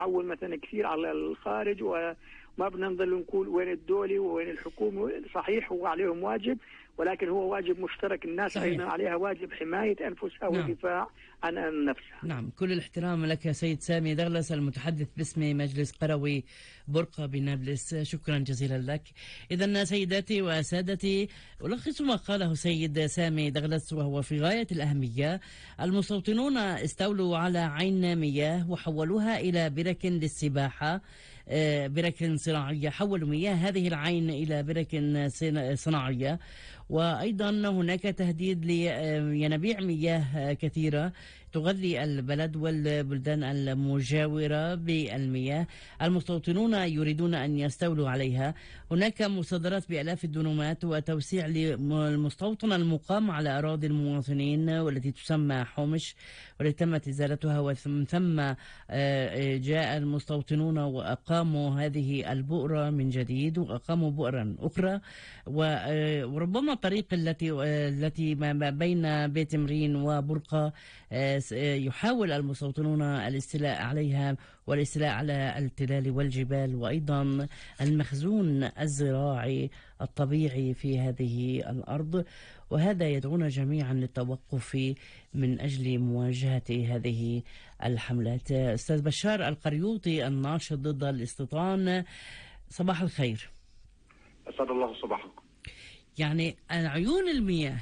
نعول مثلا كثير على الخارج، وما بدنا نضل نقول وين الدولة ووين الحكومة. صحيح هو عليهم واجب، ولكن هو واجب مشترك، الناس أيضا عليها واجب حماية أنفسها والدفاع عن نفسها. نعم، كل الاحترام لك يا سيد سامي دغلس المتحدث باسم مجلس قروي برقة بنابلس، شكرا جزيلا لك. إذن سيداتي وسادتي، ألخص ما قاله سيد سامي دغلس وهو في غاية الأهمية. المستوطنون استولوا على عين مياه وحولوها إلى برك للسباحة، برك صناعية، حولوا مياه هذه العين إلى برك صناعية. وأيضا هناك تهديد لينابيع مياه كثيرة تغذي البلد والبلدان المجاورة بالمياه. المستوطنون يريدون أن يستولوا عليها. هناك مصادرات بآلاف الدنومات وتوسيع للمستوطنة المقام على أراضي المواطنين والتي تسمى حومش، والتي تمت إزالتها، ومن ثم جاء المستوطنون وأقاموا هذه البؤرة من جديد وأقاموا بؤرا أخرى. وربما الطريق التي ما بين بيت مرين وبرقة يحاول المستوطنون الاستيلاء عليها والاستيلاء على التلال والجبال، وأيضا المخزون الزراعي الطبيعي في هذه الأرض. وهذا يدعونا جميعا للتوقف من أجل مواجهة هذه الحملات. أستاذ بشار القريوطي الناشط ضد الاستيطان، صباح الخير. أسعد الله صباحكم. يعني عيون المياه،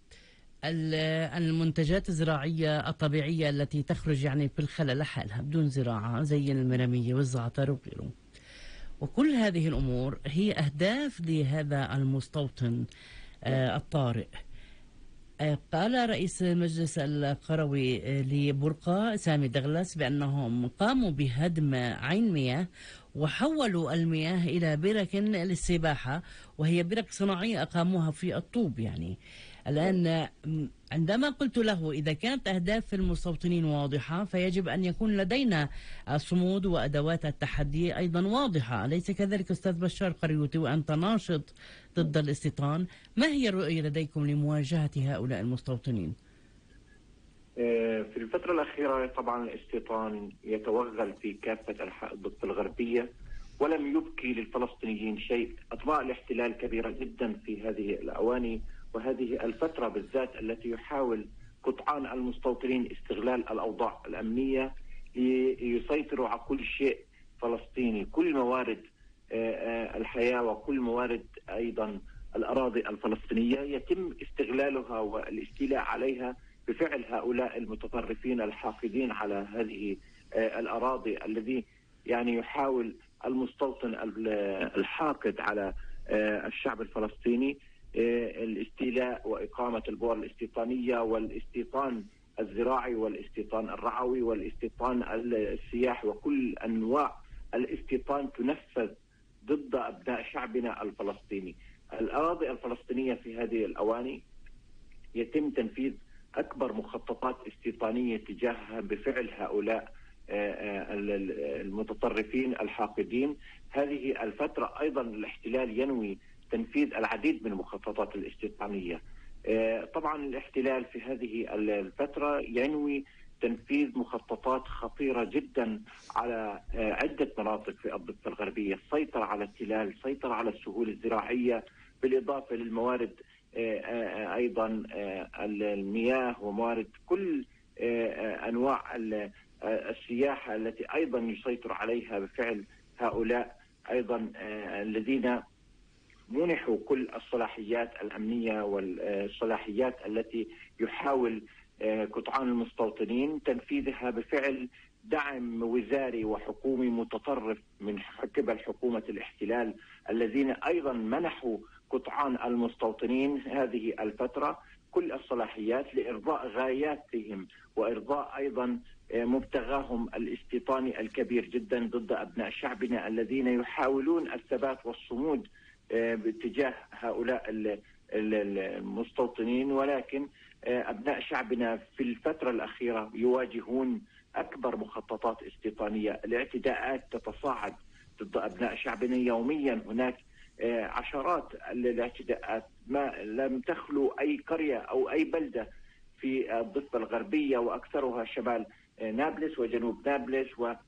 المنتجات الزراعية الطبيعية التي تخرج يعني في الخلا لحالها بدون زراعة زي المرامية والزعتر وغيره، وكل هذه الأمور هي أهداف لهذا المستوطن الطارئ. قال رئيس المجلس القروي لبرقة سامي دغلس بأنهم قاموا بهدم عين مياه وحولوا المياه إلى برك للسباحة، وهي برك صناعية أقاموها في الطوب. يعني الآن عندما قلت له إذا كانت أهداف المستوطنين واضحة فيجب أن يكون لدينا صمود وأدوات التحدي أيضا واضحة، أليس كذلك أستاذ بشار قريوطي وأنت ناشط ضد الاستيطان؟ ما هي الرؤية لديكم لمواجهة هؤلاء المستوطنين؟ في الفترة الأخيرة طبعا الاستيطان يتوغل في كافة أنحاء الضفة الغربية ولم يبكي للفلسطينيين شيء. أطباع الاحتلال كبيرة جدا في هذه الأواني وهذه الفترة بالذات التي يحاول قطعان المستوطنين استغلال الأوضاع الأمنية ليسيطروا على كل شيء فلسطيني، كل موارد الحياة وكل موارد أيضا الأراضي الفلسطينية يتم استغلالها والاستيلاء عليها بفعل هؤلاء المتطرفين الحاقدين على هذه الأراضي، الذي يعني يحاول المستوطن الحاقد على الشعب الفلسطيني الاستيلاء وإقامة البؤر الاستيطانية والاستيطان الزراعي والاستيطان الرعوي والاستيطان السياحي، وكل أنواع الاستيطان تنفذ ضد أبناء شعبنا الفلسطيني. الأراضي الفلسطينية في هذه الأواني يتم تنفيذ أكبر مخططات استيطانية تجاهها بفعل هؤلاء المتطرفين الحاقدين. هذه الفترة أيضا الاحتلال ينوي تنفيذ العديد من المخططات الاستيطانية. طبعا الاحتلال في هذه الفترة ينوي تنفيذ مخططات خطيرة جدا على عدة مناطق في الضفة الغربية، السيطرة على التلال، السيطرة على السهول الزراعية، بالإضافة للموارد أيضا المياه وموارد كل أنواع السياحة التي أيضا يسيطر عليها بفعل هؤلاء أيضا الذين منحوا كل الصلاحيات الأمنية والصلاحيات التي يحاول قطعان المستوطنين تنفيذها بفعل دعم وزاري وحكومي متطرف من قبل حكومة الاحتلال، الذين أيضا منحوا قطعان المستوطنين هذه الفترة كل الصلاحيات لإرضاء غاياتهم وإرضاء أيضا مبتغاهم الاستيطاني الكبير جدا ضد أبناء شعبنا الذين يحاولون الثبات والصمود باتجاه هؤلاء المستوطنين. ولكن أبناء شعبنا في الفترة الأخيرة يواجهون أكبر مخططات استيطانية. الاعتداءات تتصاعد ضد أبناء شعبنا يوميا، هناك عشرات الاعتداءات ما لم تخلو أي قرية أو أي بلدة في الضفة الغربية، وأكثرها شمال نابلس وجنوب نابلس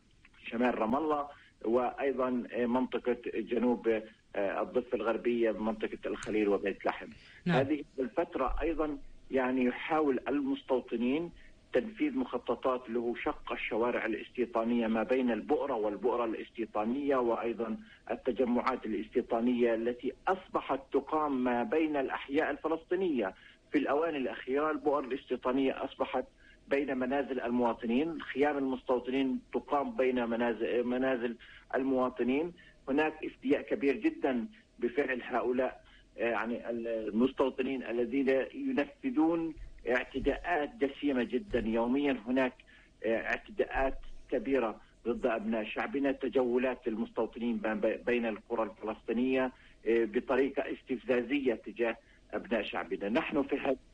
شمال رام الله، وأيضا منطقة جنوب الضفة الغربية بمنطقة الخليل وبيت لحم. هذه الفترة أيضا يعني يحاول المستوطنين تنفيذ مخططات له شق الشوارع الاستيطانية ما بين البؤرة والبؤرة الاستيطانية، وأيضا التجمعات الاستيطانية التي أصبحت تقام ما بين الأحياء الفلسطينية. في الأوان الأخيرة البؤر الاستيطانية أصبحت بين منازل المواطنين، خيام المستوطنين تقام بين منازل المواطنين. هناك استياء كبير جدا بفعل هؤلاء يعني المستوطنين الذين ينفذون اعتداءات جسيمة جدا يوميا. هناك اعتداءات كبيرة ضد أبناء شعبنا، تجولات المستوطنين بين القرى الفلسطينية بطريقة استفزازية تجاه أبناء شعبنا. نحن في هذا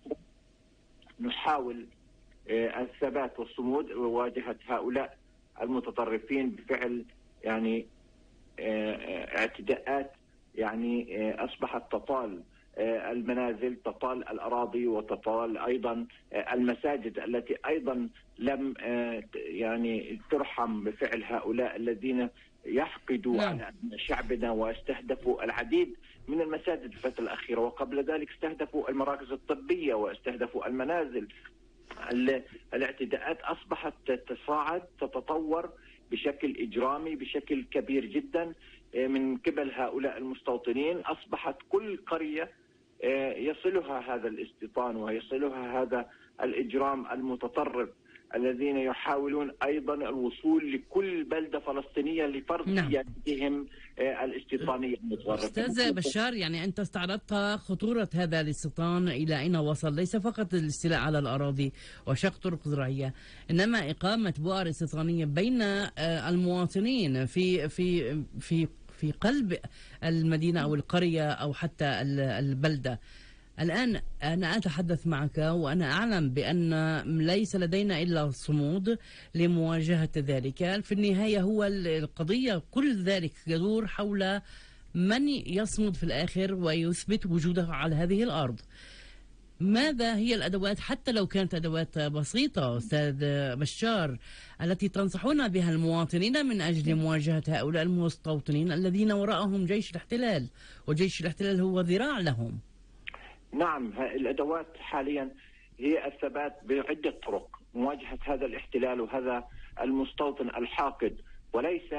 نحاول الثبات والصمود ومواجهة هؤلاء المتطرفين بفعل يعني اعتداءات يعني أصبحت تطال المنازل، تطال الأراضي، وتطال أيضا المساجد التي أيضا لم يعني ترحم بفعل هؤلاء الذين يحقدوا على شعبنا واستهدفوا العديد من المساجد الفترة الأخيرة، وقبل ذلك استهدفوا المراكز الطبية واستهدفوا المنازل. الاعتداءات أصبحت تتصاعد تتطور بشكل إجرامي بشكل كبير جدا من قبل هؤلاء المستوطنين. أصبحت كل قرية يصلها هذا الاستيطان ويصلها هذا الإجرام المتطرف الذين يحاولون أيضا الوصول لكل بلدة فلسطينية لفرض سيادتهم الاستيطانية المتطرفة. أستاذ بشار، يعني أنت استعرضت خطورة هذا الاستيطان إلى أين وصل، ليس فقط الاستيلاء على الأراضي وشق طرق زراعية، إنما إقامة بؤر استيطانية بين المواطنين في قلب المدينة أو القرية أو حتى البلدة. الآن أنا أتحدث معك وأنا أعلم بأن ليس لدينا إلا الصمود لمواجهة ذلك. في النهاية هو القضية كل ذلك يدور حول من يصمد في الآخر ويثبت وجوده على هذه الأرض. ماذا هي الأدوات حتى لو كانت أدوات بسيطة أستاذ بشار التي تنصحون بها المواطنين من أجل مواجهة هؤلاء المستوطنين الذين وراءهم جيش الاحتلال، وجيش الاحتلال هو ذراع لهم؟ نعم، الأدوات حاليا هي الثبات بعدة طرق مواجهة هذا الاحتلال وهذا المستوطن الحاقد، وليس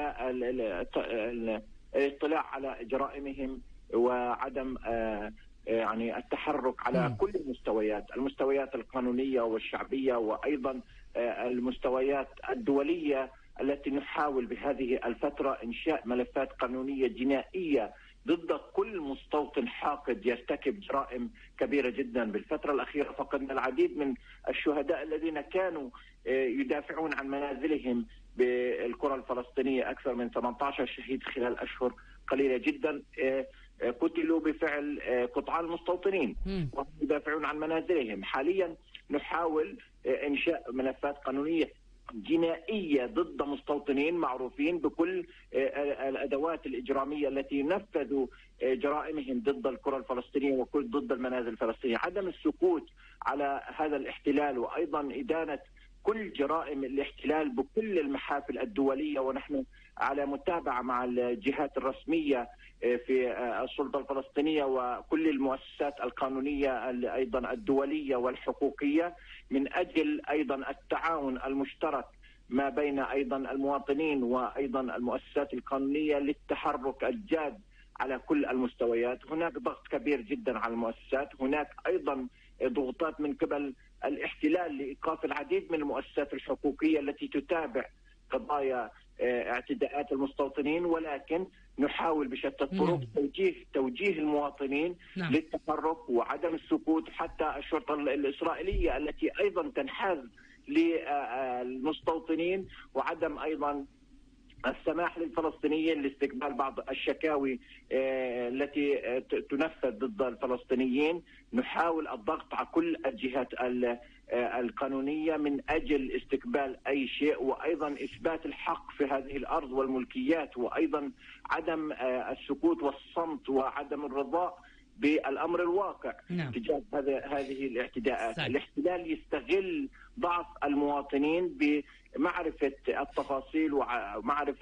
الاطلاع على جرائمهم وعدم يعني التحرك على كل المستويات القانونية والشعبية، وأيضا المستويات الدولية التي نحاول بهذه الفترة إنشاء ملفات قانونية جنائية ضد كل مستوطن حاقد يرتكب جرائم كبيرة جدا. بالفترة الأخيرة فقدنا العديد من الشهداء الذين كانوا يدافعون عن منازلهم بالقرى الفلسطينية، أكثر من 18 شهيد خلال أشهر قليلة جدا قتلوا بفعل قطعان المستوطنين وهم يدافعون عن منازلهم. حاليا نحاول إنشاء ملفات قانونية جنائية ضد مستوطنين معروفين بكل الأدوات الإجرامية التي نفذوا جرائمهم ضد القرى الفلسطينية وكل ضد المنازل الفلسطينية. عدم السكوت على هذا الاحتلال وأيضا إدانة كل جرائم الاحتلال بكل المحافل الدولية، ونحن على متابعة مع الجهات الرسمية في السلطة الفلسطينية وكل المؤسسات القانونية أيضا الدولية والحقوقية من أجل أيضا التعاون المشترك ما بين أيضا المواطنين وأيضا المؤسسات القانونية للتحرك الجاد على كل المستويات. هناك ضغط كبير جدا على المؤسسات، هناك أيضا ضغوطات من قبل الاحتلال لإيقاف العديد من المؤسسات الحقوقية التي تتابع قضايا اعتداءات المستوطنين، ولكن نحاول بشتى الطرق توجيه المواطنين للتحرك وعدم السكوت. حتى الشرطة الإسرائيلية التي أيضا تنحاز للمستوطنين وعدم أيضا السماح للفلسطينيين لاستقبال بعض الشكاوي التي تنفذ ضد الفلسطينيين. نحاول الضغط على كل الجهات القانونية من أجل استقبال أي شيء، وأيضا إثبات الحق في هذه الأرض والملكيات، وأيضا عدم السكوت والصمت وعدم الرضاء بالأمر الواقع تجاه هذه الاعتداءات. الاحتلال يستغل ضعف المواطنين معرفة التفاصيل ومعرفة